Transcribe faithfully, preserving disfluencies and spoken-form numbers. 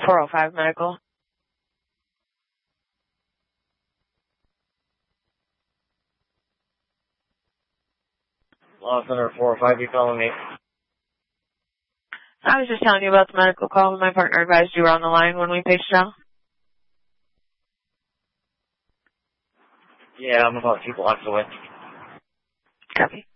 four oh five medical. Law Center four oh five, you calling me? I was just telling you about the medical call. My partner advised you were on the line when we paged out. Yeah, I'm about two blocks away. Copy.